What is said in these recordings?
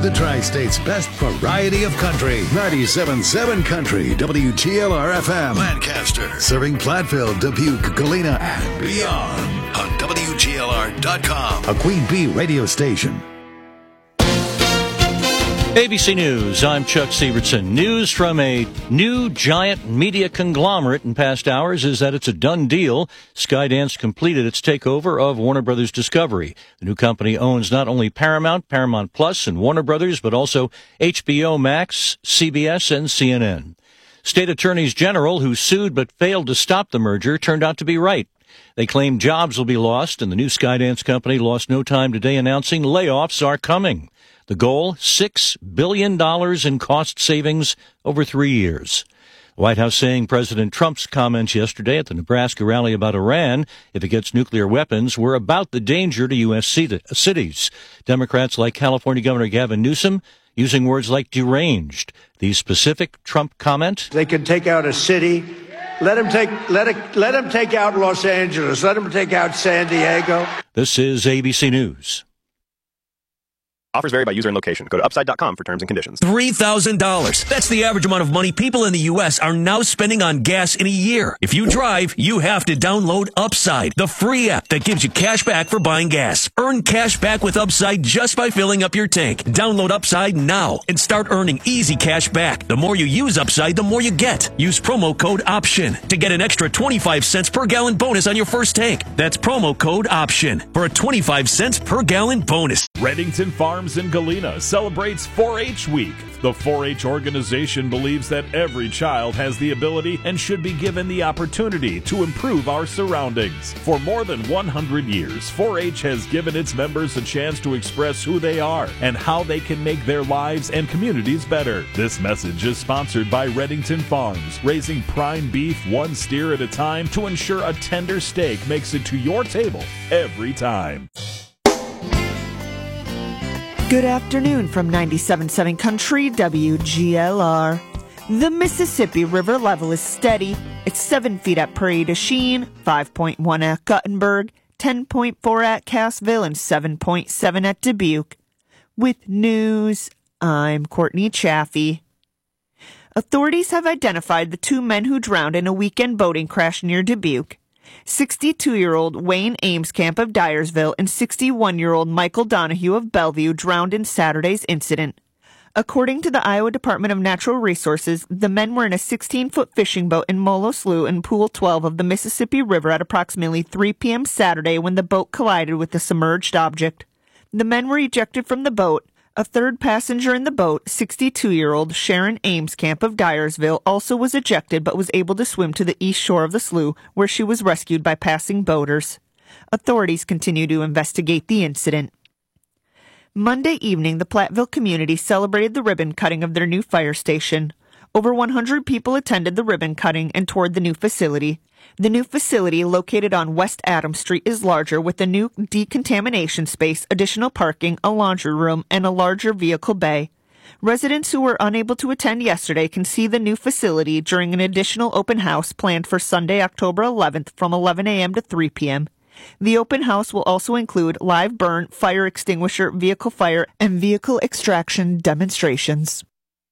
The Tri-State's best variety of country. 97.7 Country, WGLR-FM. Lancaster. Serving Platteville, Dubuque, Galena, and beyond. On WGLR.com. A Queen Bee radio station. ABC News, I'm Chuck Sievertson. News from a new giant media conglomerate in past hours is that it's a done deal. Skydance completed its takeover of Warner Brothers Discovery. The new company owns not only Paramount, Paramount Plus, and Warner Brothers, but also HBO Max, CBS, and CNN. State attorneys general who sued but failed to stop the merger turned out to be right. They claim jobs will be lost, and the new Skydance company lost no time today announcing layoffs are coming. The goal, $6 billion in cost savings over 3 years. The White House saying President Trump's comments yesterday at the Nebraska rally about Iran, if it gets nuclear weapons, were about the danger to U.S. cities. Democrats like California Governor Gavin Newsom using words like deranged. The specific Trump comment? They can take out a city. Let him take out Los Angeles. Let him take out San Diego. This is ABC News. Offers vary by user and location. Go to Upside.com for terms and conditions. $3,000. That's the average amount of money people in the U.S. are now spending on gas in a year. If you drive, you have to download Upside, the free app that gives you cash back for buying gas. Earn cash back with Upside just by filling up your tank. Download Upside now and start earning easy cash back. The more you use Upside, the more you get. Use promo code OPTION to get an extra 25 cents per gallon bonus on your first tank. That's promo code OPTION for a 25 cents per gallon bonus. Reddington Farms in Galena celebrates 4-H Week. The 4-H organization believes that every child has the ability and should be given the opportunity to improve our surroundings. For more than 100 years, 4-H has given its members a chance to express who they are and how they can make their lives and communities better. This message is sponsored by Reddington Farms, raising prime beef one steer at a time to ensure a tender steak makes it to your table every time. Good afternoon from 97.7 Country, WGLR. The Mississippi River level is steady. It's 7 feet at Prairie du Chien, 5.1 at Guttenberg, 10.4 at Cassville, and 7.7 at Dubuque. With news, I'm Courtney Chaffee. Authorities have identified the 2 men who drowned in a weekend boating crash near Dubuque. 62-year-old Wayne Amescamp of Dyersville and 61-year-old Michael Donahue of Bellevue drowned in Saturday's incident. According to the Iowa Department of Natural Resources, the men were in a 16-foot fishing boat in Molo Slough in Pool 12 of the Mississippi River at approximately 3 p.m. Saturday when the boat collided with the submerged object. The men were ejected from the boat. A third passenger in the boat, 62-year-old Sharon Amescamp of Dyersville, also was ejected but was able to swim to the east shore of the slough, where she was rescued by passing boaters. Authorities continue to investigate the incident. Monday evening, the Platteville community celebrated the ribbon cutting of their new fire station. Over 100 people attended the ribbon cutting and toured the new facility. The new facility, located on West Adams Street, is larger with a new decontamination space, additional parking, a laundry room, and a larger vehicle bay. Residents who were unable to attend yesterday can see the new facility during an additional open house planned for Sunday, October 11th from 11 a.m. to 3 p.m. The open house will also include live burn, fire extinguisher, vehicle fire, and vehicle extraction demonstrations.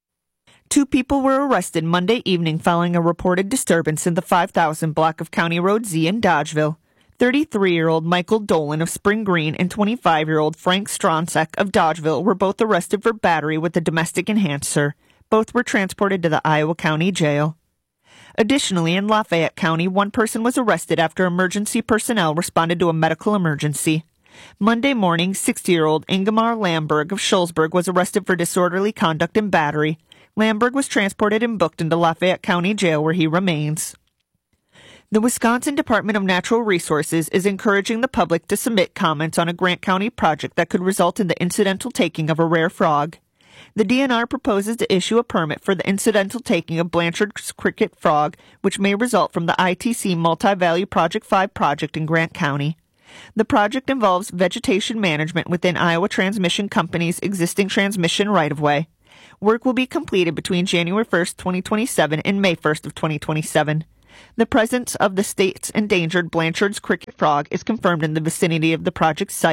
2 people were arrested Monday evening following a reported disturbance in the 5000 block of County Road Z in Dodgeville. 33-year-old Michael Dolan of Spring Green and 25-year-old Frank Stronsek of Dodgeville were both arrested for battery with a domestic enhancer. Both were transported to the Iowa County Jail. Additionally, in Lafayette County, 1 person was arrested after emergency personnel responded to a medical emergency. Monday morning, 60-year-old Ingemar Lamberg of Schulzberg was arrested for disorderly conduct and battery. Lamberg was transported and booked into Lafayette County Jail, where he remains. The Wisconsin Department of Natural Resources is encouraging the public to submit comments on a Grant County project that could result in the incidental taking of a rare frog. The DNR proposes to issue a permit for the incidental taking of Blanchard's cricket frog, which may result from the ITC Multi-Value Project 5 project in Grant County. The project involves vegetation management within Iowa Transmission Company's existing transmission right-of-way. Work will be completed between January 1st, 2027 and May 1st of 2027. The presence of the state's endangered Blanchard's cricket frog is confirmed in the vicinity of the project site.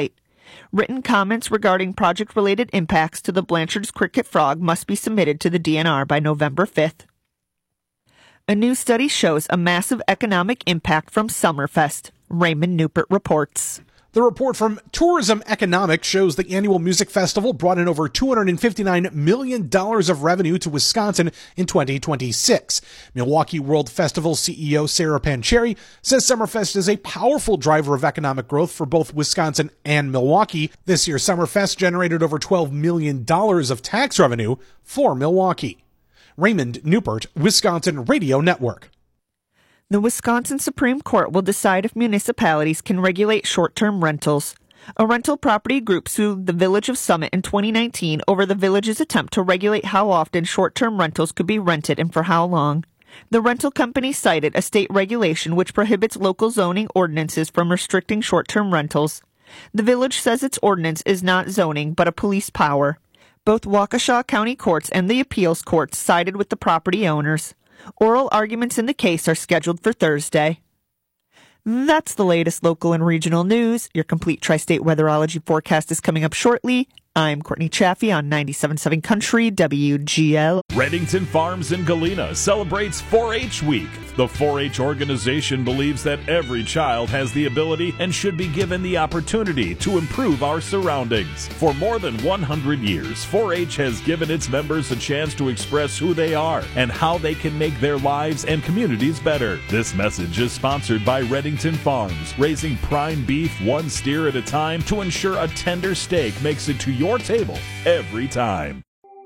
Written comments regarding project-related impacts to the Blanchard's Cricket Frog must be submitted to the DNR by November 5th. A new study shows a massive economic impact from Summerfest. Raymond Newport reports. The report from Tourism Economics shows the annual music festival brought in over $259 million of revenue to Wisconsin in 2026. Milwaukee World Festival CEO Sarah Pancheri says Summerfest is a powerful driver of economic growth for both Wisconsin and Milwaukee. This year, Summerfest generated over $12 million of tax revenue for Milwaukee. Raymond Newport, Wisconsin Radio Network. The Wisconsin Supreme Court will decide if municipalities can regulate short-term rentals. A rental property group sued the Village of Summit in 2019 over the village's attempt to regulate how often short-term rentals could be rented and for how long. The rental company cited a state regulation which prohibits local zoning ordinances from restricting short-term rentals. The village says its ordinance is not zoning but a police power. Both Waukesha County courts and the appeals courts sided with the property owners. Oral arguments in the case are scheduled for Thursday. That's the latest local and regional news. Your complete tri-state weatherology forecast is coming up shortly. I'm Courtney Chaffee on 97.7 Country WGL. Reddington Farms in Galena celebrates 4-H Week. The 4-H organization believes that every child has the ability and should be given the opportunity to improve our surroundings. For more than 100 years, 4-H has given its members a chance to express who they are and how they can make their lives and communities better. This message is sponsored by Reddington Farms, raising prime beef one steer at a time to ensure a tender steak makes it to your table every time.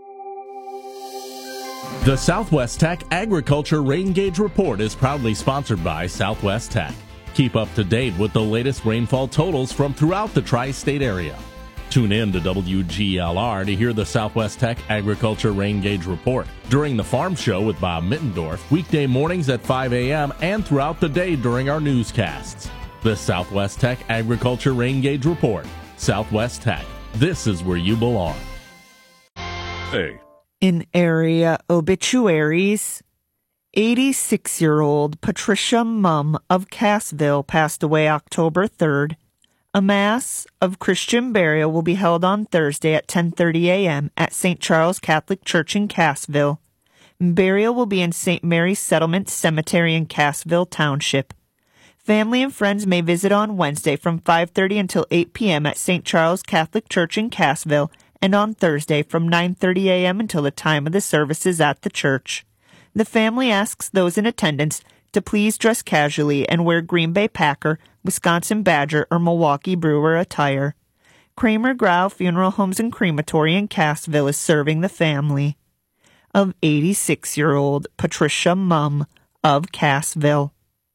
The Southwest Tech Agriculture Rain Gauge Report is proudly sponsored by Southwest Tech. Keep up to date with the latest rainfall totals from throughout the tri-state area. Tune in to WGLR to hear the Southwest Tech Agriculture Rain Gauge Report during the Farm Show with Bob Mittendorf, weekday mornings at 5 a.m. and throughout the day during our newscasts. The Southwest Tech Agriculture Rain Gauge Report. Southwest Tech. This is where you belong. Hey. In area obituaries, 86-year-old Patricia Mumm of Cassville passed away October 3rd. A Mass of Christian burial will be held on Thursday at 10:30 a.m. at St. Charles Catholic Church in Cassville. Burial will be in St. Mary's Settlement Cemetery in Cassville Township. Family and friends may visit on Wednesday from 5:30 until 8 p.m. at St. Charles Catholic Church in Cassville, and on Thursday from 9:30 a.m. until the time of the services at the church. The family asks those in attendance to please dress casually and wear Green Bay Packer, Wisconsin Badger, or Milwaukee Brewer attire. Kramer Grau Funeral Homes and Crematory in Cassville is serving the family of 86-year-old Patricia Mumm of Cassville.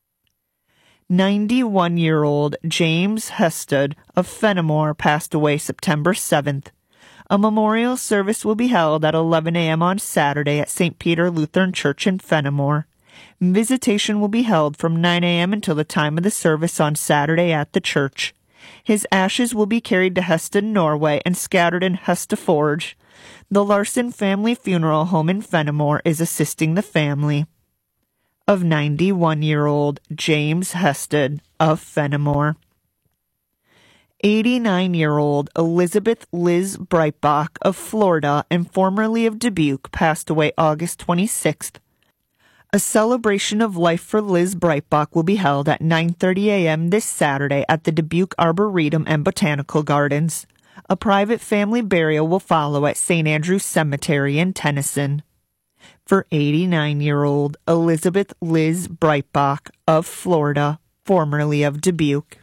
91-year-old James Hestud of Fenimore passed away September 7th. A memorial service will be held at 11 a.m. on Saturday at St. Peter Lutheran Church in Fenimore. Visitation will be held from 9 a.m. until the time of the service on Saturday at the church. His ashes will be carried to Heston, Norway, and scattered in Hesteforge. The Larson Family Funeral Home in Fenimore is assisting the family of 91-year-old James Hestud of Fenimore. 89-year-old Elizabeth Liz Breitbach of Florida and formerly of Dubuque passed away August 26th. A celebration of life for Liz Breitbach will be held at 9:30 a.m. this Saturday at the Dubuque Arboretum and Botanical Gardens. A private family burial will follow at St. Andrew's Cemetery in Tennyson. For 89-year-old Elizabeth Liz Breitbach of Florida, formerly of Dubuque.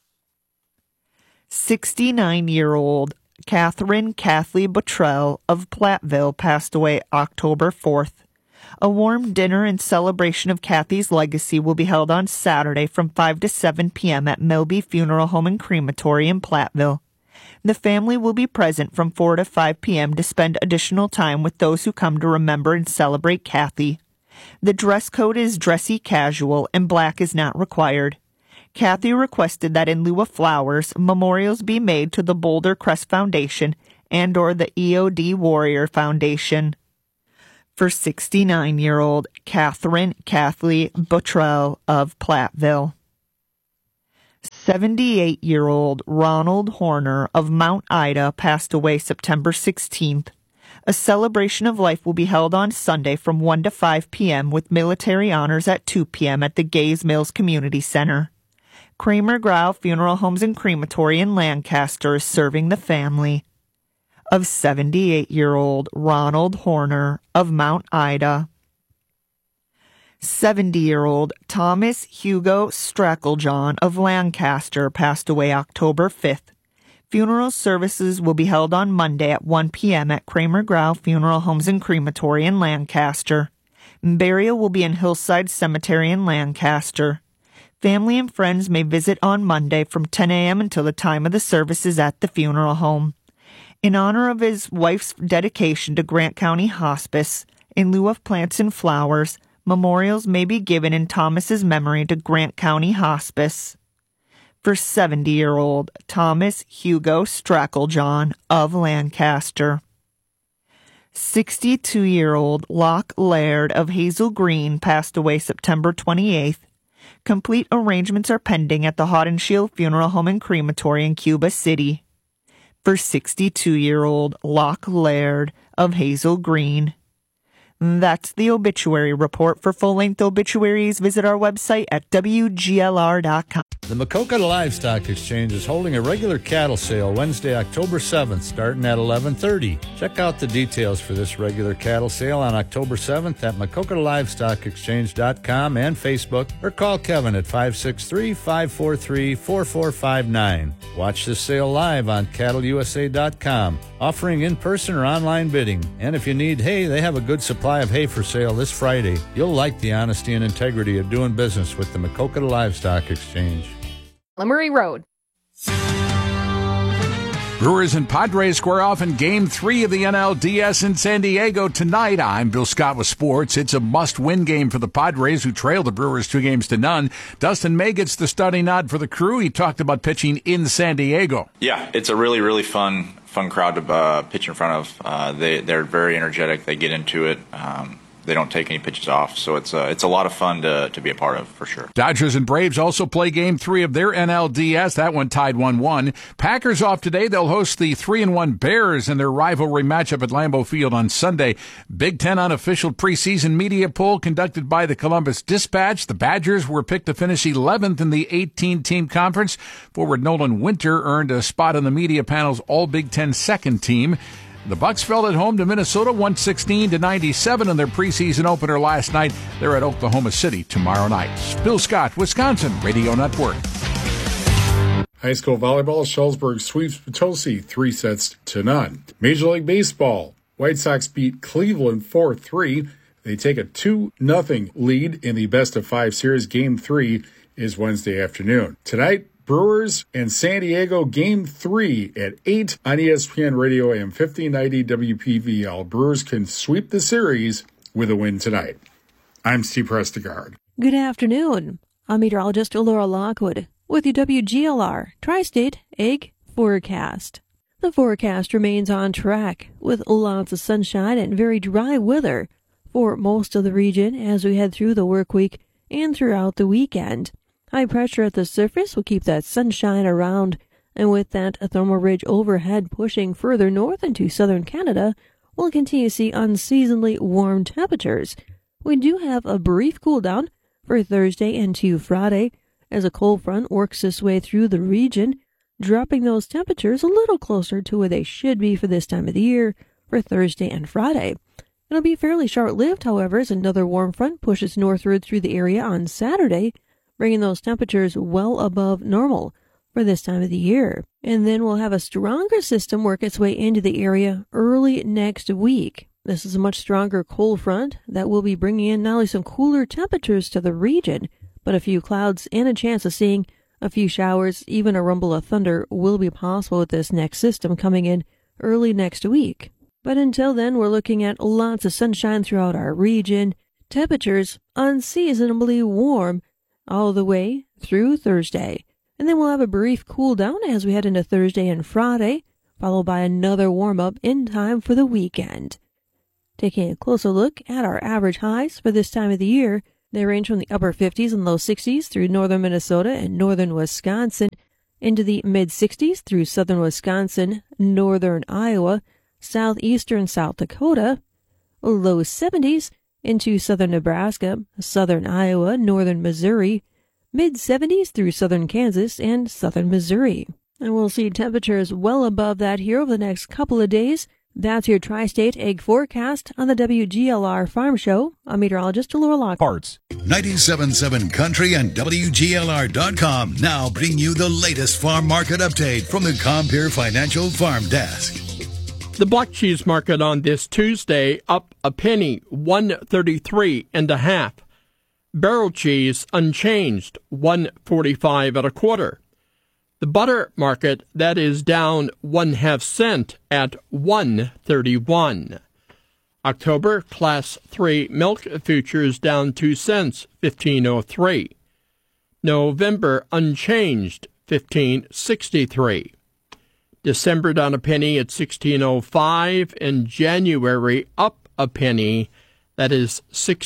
69-year-old Catherine Kathleen Bottrell of Platteville passed away October 4th. A warm dinner in celebration of Kathy's legacy will be held on Saturday from 5 to 7 p.m. at Milby Funeral Home and Crematory in Platteville. The family will be present from 4 to 5 p.m. to spend additional time with those who come to remember and celebrate Kathy. The dress code is dressy casual and black is not required. Kathy requested that in lieu of flowers, memorials be made to the Boulder Crest Foundation and or the EOD Warrior Foundation. For 69-year-old Catherine Kathleen Bottrell of Platteville. 78-year-old Ronald Horner of Mount Ida passed away September 16th. A celebration of life will be held on Sunday from 1 to 5 p.m. with military honors at 2 p.m. at the Gays Mills Community Center. Kramer Grau Funeral Homes and Crematory in Lancaster is serving the family of 78-year-old Ronald Horner of Mount Ida. 70-year-old Thomas Hugo Stracklejohn of Lancaster passed away October 5th. Funeral services will be held on Monday at 1 p.m. at Kramer Grau Funeral Homes and Crematory in Lancaster. Burial will be in Hillside Cemetery in Lancaster. Family and friends may visit on Monday from 10 a.m. until the time of the services at the funeral home. In honor of his wife's dedication to Grant County Hospice, in lieu of plants and flowers, memorials may be given in Thomas's memory to Grant County Hospice. For 70-year-old Thomas Hugo Stracklejohn of Lancaster. 62-year-old Locke Laird of Hazel Green passed away September 28th. Complete arrangements are pending at the Haudenschild Funeral Home and Crematory in Cuba City. For 62-year-old Locke Laird of Hazel Green. That's the obituary report. For full-length obituaries, visit our website at WGLR.com. The Maquoketa Livestock Exchange is holding a regular cattle sale Wednesday, October 7th, starting at 11:30. Check out the details for this regular cattle sale on October 7th at MaquoketaLivestockExchange.com and Facebook, or call Kevin at 563-543-4459. Watch the sale live on CattleUSA.com, offering in-person or online bidding. And if you need hay, they have a good supply of hay for sale this Friday. You'll like the honesty and integrity of doing business with the Maquoketa Livestock Exchange. Lemury Road. Brewers and Padres square off in Game 3 of the NLDS in San Diego tonight. I'm Bill Scott with sports. It's a must-win game for the Padres, who trail the Brewers 2-0. Dustin May gets the starting nod for the crew. He talked about pitching in San Diego. Yeah, it's a really, really fun crowd to pitch in front of. They're very energetic. They get into it. They don't take any pitches off, so it's a lot of fun to be a part of, for sure. Dodgers and Braves also play Game 3 of their NLDS. That one tied 1-1. Packers off today. They'll host the 3-1 Bears in their rivalry matchup at Lambeau Field on Sunday. Big Ten unofficial preseason media poll conducted by the Columbus Dispatch. The Badgers were picked to finish 11th in the 18-team conference. Forward Nolan Winter earned a spot on the media panel's All-Big Ten second team. The Bucks fell at home to Minnesota 116-97 in their preseason opener last night. They're at Oklahoma City tomorrow night. Bill Scott, Wisconsin Radio Network. High school volleyball, Shullsburg sweeps Potosi 3-0. Major League Baseball, White Sox beat Cleveland 4-3. They take a 2-0 lead in the best-of-5 series. Game 3 is Wednesday afternoon. Tonight, Brewers and San Diego Game 3 at 8 on ESPN Radio AM 1590 WPVL. Brewers can sweep the series with a win tonight. I'm Steve Prestegard. Good afternoon. I'm meteorologist Laura Lockwood with your WGLR Tri-State Ag Forecast. The forecast remains on track with lots of sunshine and very dry weather for most of the region as we head through the work week and throughout the weekend. High pressure at the surface will keep that sunshine around, and with that, a thermal ridge overhead pushing further north into southern Canada, we'll continue to see unseasonably warm temperatures. We do have a brief cool down for Thursday into Friday as a cold front works its way through the region, dropping those temperatures a little closer to where they should be for this time of the year for Thursday and Friday. It'll be fairly short-lived, however, as another warm front pushes northward through the area on Saturday, bringing those temperatures well above normal for this time of the year. And then we'll have a stronger system work its way into the area early next week. This is a much stronger cold front that will be bringing in not only some cooler temperatures to the region, but a few clouds and a chance of seeing a few showers. Even a rumble of thunder will be possible with this next system coming in early next week. But until then, we're looking at lots of sunshine throughout our region, temperatures unseasonably warm all the way through Thursday. And then we'll have a brief cool down as we head into Thursday and Friday, followed by another warm-up in time for the weekend. Taking a closer look at our average highs for this time of the year, They range from the upper 50s and low 60s through northern Minnesota and northern Wisconsin, into the mid-60s through southern Wisconsin, northern Iowa, southeastern South Dakota, low 70s into southern Nebraska, southern Iowa, northern Missouri, mid-70s through southern Kansas and southern Missouri. And we'll see temperatures well above that here over the next couple of days. That's your Tri-State Egg Forecast on the WGLR Farm Show. I'm meteorologist Laura Lockhart. Parts. 97.7 Country and WGLR.com now bring you the latest farm market update from the Compeer Financial Farm Desk. The block cheese market on this Tuesday up a penny, 133 1/2. Barrel cheese unchanged, 145 1/4. The butter market, that is down 1/2 cent at 131. October Class 3 milk futures down 2 cents, 15.03. November unchanged, 15.63. December down a penny at 16.05, and January up a penny, that is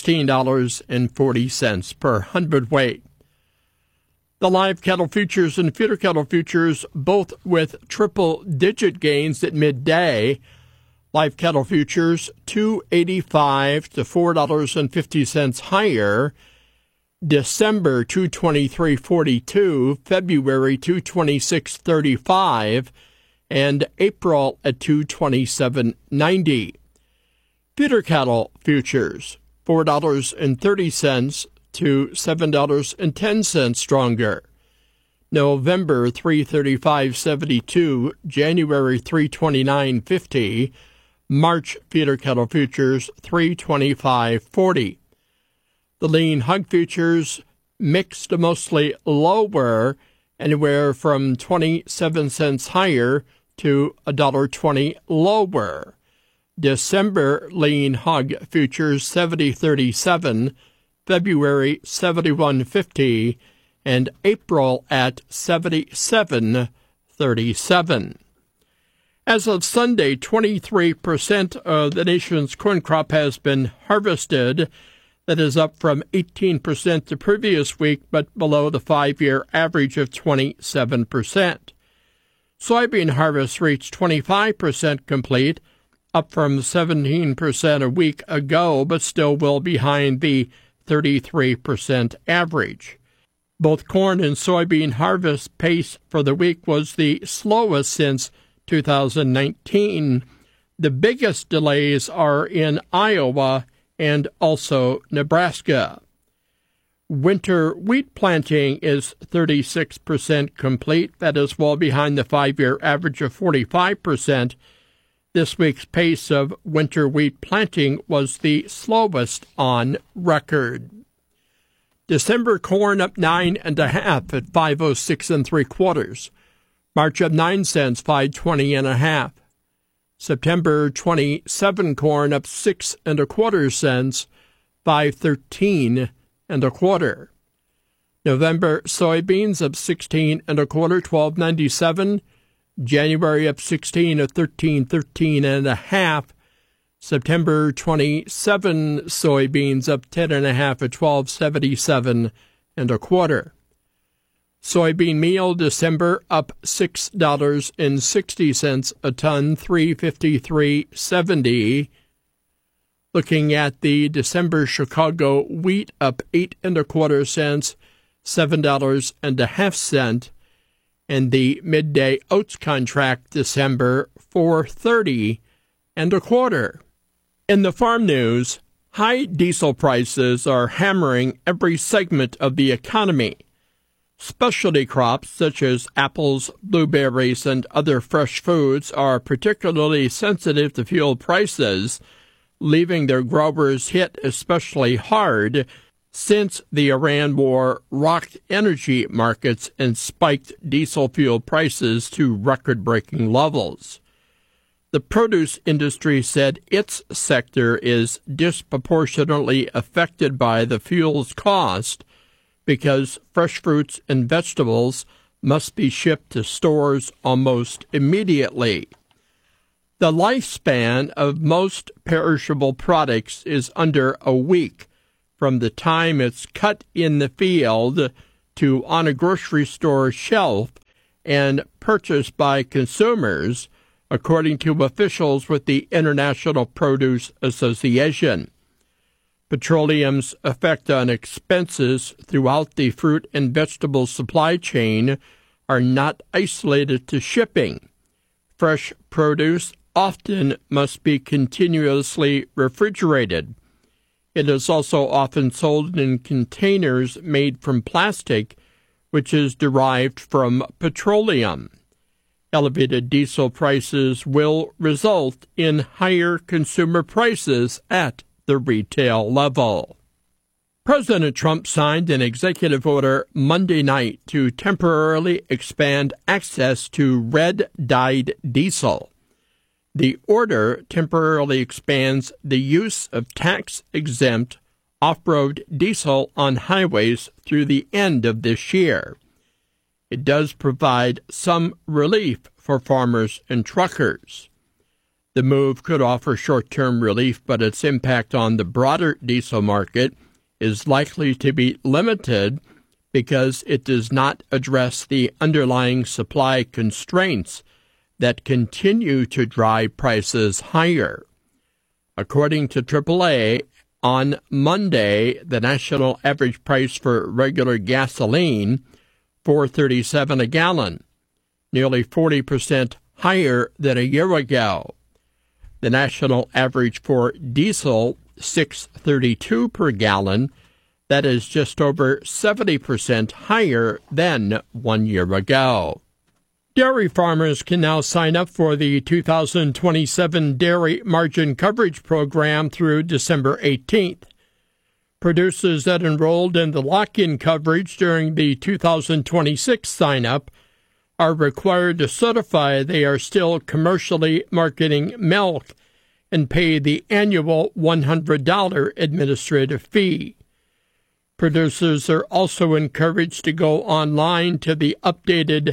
$16.40 per hundredweight. The live cattle futures and feeder cattle futures both with triple-digit gains at midday. Live cattle futures $2.85 to $4.50 higher. December $223.42, February $226.35, and April at $227.90. Feeder cattle futures $4.30 to $7.10 stronger. November $335.72, January $329.50, March feeder cattle futures $325.40. The lean hog futures mixed to mostly lower, anywhere from 27 cents higher to $1.20 lower. December lean hog futures 70.37, February 71.50, and April at 77.37. As of Sunday, 23% of the nation's corn crop has been harvested. That is up from 18% the previous week, but below the 5-year average of 27%. Soybean harvest reached 25% complete, up from 17% a week ago, but still well behind the 33% average. Both corn and soybean harvest pace for the week was the slowest since 2019. The biggest delays are in Iowa and also Nebraska. Winter wheat planting is 36% complete. That is well behind the 5-year average of 45%. This week's pace of winter wheat planting was the slowest on record. December corn up 9 1/2 at 5.06 3/4. March up 9 cents, 5.20 1/2. September 27 corn up 6 1/4 cents, 5.13 1/4. November soybeans up 16 1/4, 12.97. January up 16 at 13.13 1/2. September 27 soybeans up 10 1/2 at 12.77 1/4. Soybean meal December up $6.60 a ton, 353.70. Looking at the December Chicago wheat up 8 1/4 cents, $7.50. And the midday oats contract December 4.30 1/4. In the farm news, high diesel prices are hammering every segment of the economy. Specialty crops such as apples, blueberries, and other fresh foods are particularly sensitive to fuel prices, leaving their growers hit especially hard since the Iran war rocked energy markets and spiked diesel fuel prices to record-breaking levels. The produce industry said its sector is disproportionately affected by the fuel's cost because fresh fruits and vegetables must be shipped to stores almost immediately. The lifespan of most perishable products is under a week, from the time it's cut in the field to on a grocery store shelf and purchased by consumers, according to officials with the International Produce Association. Petroleum's effect on expenses throughout the fruit and vegetable supply chain are not isolated to shipping. Fresh produce often must be continuously refrigerated. It is also often sold in containers made from plastic, which is derived from petroleum. Elevated diesel prices will result in higher consumer prices at the retail level. President Trump signed an executive order Monday night to temporarily expand access to red-dyed diesel. The order temporarily expands the use of tax-exempt off-road diesel on highways through the end of this year. It does provide some relief for farmers and truckers. The move could offer short-term relief, but its impact on the broader diesel market is likely to be limited because it does not address the underlying supply constraints that continue to drive prices higher. According to AAA, on Monday, the national average price for regular gasoline, $4.37 a gallon, nearly 40% higher than a year ago. The national average for diesel, $6.32 per gallon, that is just over 70% higher than 1 year ago. Dairy farmers can now sign up for the 2027 Dairy Margin Coverage Program through December 18th. Producers that enrolled in the lock-in coverage during the 2026 sign-up are required to certify they are still commercially marketing milk and pay the annual $100 administrative fee. Producers are also encouraged to go online to the updated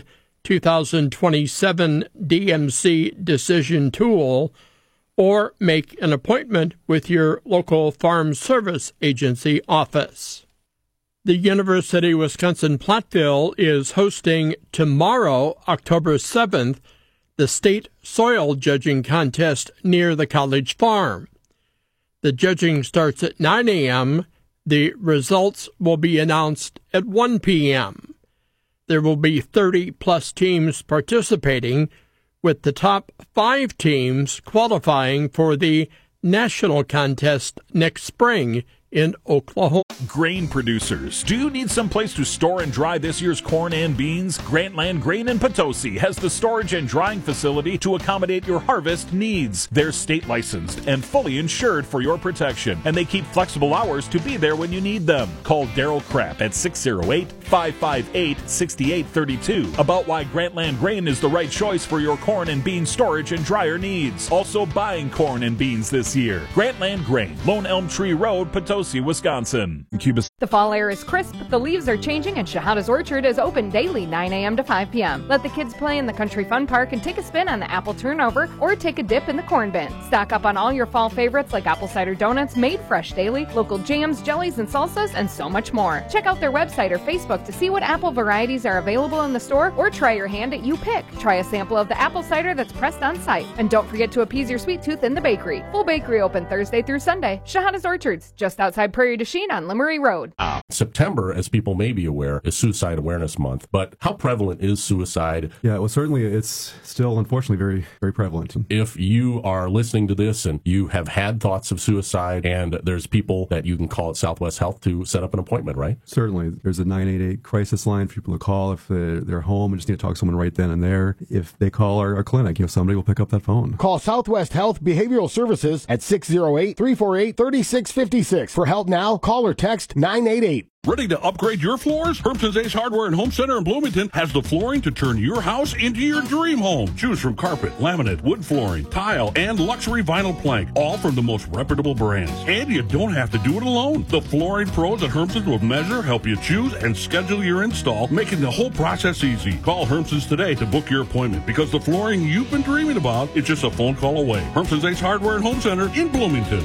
2027 DMC decision tool or make an appointment with your local Farm Service Agency office. The University of Wisconsin-Platteville is hosting tomorrow, October 7th, the state soil judging contest near the college farm. The judging starts at 9 a.m. The results will be announced at 1 p.m. There will be 30-plus teams participating, with the top 5 teams qualifying for the national contest next spring in Oklahoma. Grain producers, do you need some place to store and dry this year's corn and beans? Grantland Grain in Potosi has the storage and drying facility to accommodate your harvest needs. They're state licensed and fully insured for your protection, and they keep flexible hours to be there when you need them. Call Daryl Krapp at 608-558-6832 about why Grantland Grain is the right choice for your corn and bean storage and dryer needs. Also buying corn and beans this year. Grantland Grain, Lone Elm Tree Road, Potosi, Wisconsin. The fall air is crisp, the leaves are changing, and Shahada's Orchard is open daily 9 a.m. to 5 p.m. Let the kids play in the Country Fun Park and take a spin on the apple turnover or take a dip in the corn bin. Stock up on all your fall favorites like apple cider donuts made fresh daily, local jams, jellies, and salsas, and so much more. Check out their website or Facebook to see what apple varieties are available in the store or try your hand at You Pick. Try a sample of the apple cider that's pressed on site. And don't forget to appease your sweet tooth in the bakery. Full bakery open Thursday through Sunday. Shahada's Orchards, just outside Prairie du Chien on Limerick Road. September, as people may be aware, is Suicide Awareness Month. But how prevalent is suicide? Yeah, well, certainly it's still, unfortunately, very, very prevalent. If you are listening to this and you have had thoughts of suicide, and there's people that you can call at Southwest Health to set up an appointment, right? Certainly. There's a 988 crisis line for people to call if they're home and just need to talk to someone right then and there. If they call our clinic, somebody will pick up that phone. Call Southwest Health Behavioral Services at 608-348-3656. For help now, call or text 988. Ready to upgrade your floors? Hermson's Ace Hardware and Home Center in Bloomington has the flooring to turn your house into your dream home. Choose from carpet, laminate, wood flooring, tile, and luxury vinyl plank, all from the most reputable brands. And you don't have to do it alone. The flooring pros at Hermson's will measure, help you choose, and schedule your install, making the whole process easy. Call Hermson's today to book your appointment, because the flooring you've been dreaming about is just a phone call away. Hermson's Ace Hardware and Home Center in Bloomington.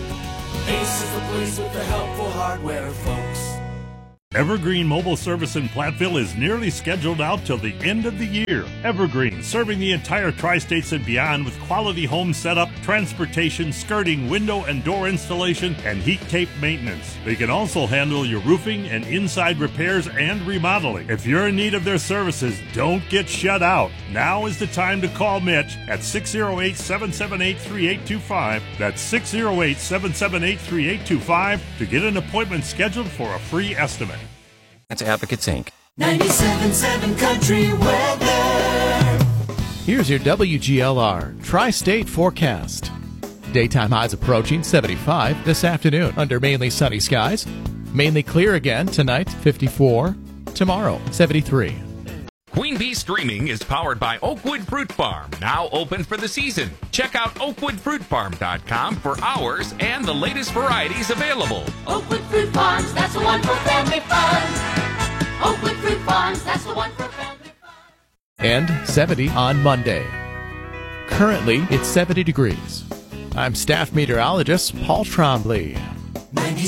Ace is the place with the helpful hardware, folks. Evergreen Mobile Service in Platteville is nearly scheduled out till the end of the year. Evergreen, serving the entire tri-states and beyond with quality home setup, transportation, skirting, window and door installation, and heat tape maintenance. They can also handle your roofing and inside repairs and remodeling. If you're in need of their services, don't get shut out. Now is the time to call Mitch at 608-778-3825. That's 608-778-3825 to get an appointment scheduled for a free estimate. That's Advocates, Inc. 97.7 Country Weather. Here's your WGLR Tri-State forecast. Daytime highs approaching 75 this afternoon under mainly sunny skies. Mainly clear again tonight, 54. Tomorrow, 73. Queen Bee Streaming is powered by Oakwood Fruit Farm, now open for the season. Check out oakwoodfruitfarm.com for hours and the latest varieties available. Oakwood Fruit Farms, that's the one for family fun. Oakwood Fruit Farms, that's the one for family fun. And 70 on Monday. Currently, it's 70 degrees. I'm staff meteorologist Paul Trombley. 97.